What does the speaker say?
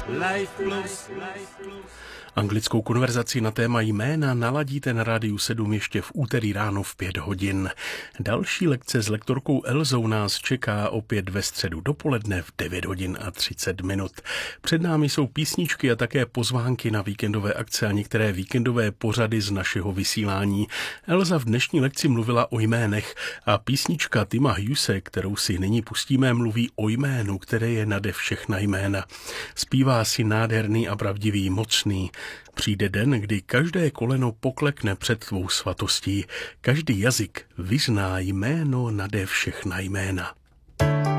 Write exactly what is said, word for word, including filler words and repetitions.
Life Plus. Anglickou konverzaci na téma jména naladíte na Rádiu sedm ještě v úterý ráno v pět hodin. Další lekce s lektorkou Elzou nás čeká opět ve středu dopoledne v devět hodin a třicet minut. Před námi jsou písničky a také pozvánky na víkendové akce a některé víkendové pořady z našeho vysílání. Elza v dnešní lekci mluvila o jménech a písnička Tima Hughese, kterou si nyní pustíme, mluví o jménu, které je nade všechna jména. Zpívá si nádherný a pravdivý, mocný. Přijde den, kdy každé koleno poklekne před tvou svatostí. Každý jazyk vyzná jméno nade všechna jména.